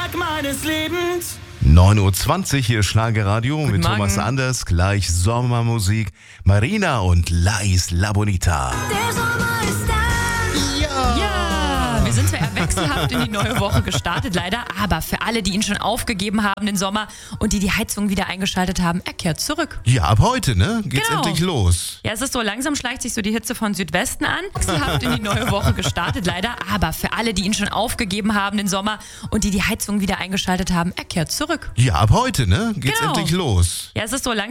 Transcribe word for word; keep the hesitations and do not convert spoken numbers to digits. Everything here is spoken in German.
Tag meines Lebens. neun Uhr zwanzig hier Schlagerradio Guten mit Morgen. Thomas Anders, gleich Sommermusik, Marina und Lais La Bonita. Der Sommer ist da. Ja, wir sind zwar eher wechselhaft in die neue Woche gestartet, leider, aber für alle, die ihn schon aufgegeben haben den Sommer und die die Heizung wieder eingeschaltet haben, er kehrt zurück. Ja, ab heute, ne, geht's Genau. endlich los. Ja, es ist so, langsam schleicht sich so die Hitze von Südwesten an. Wechselhaft in die neue Woche gestartet, leider, aber für alle, die ihn schon aufgegeben haben den Sommer und die die Heizung wieder eingeschaltet haben, er kehrt zurück. Ja, ab heute, ne, geht's Genau. endlich los. Ja, es ist so, langsam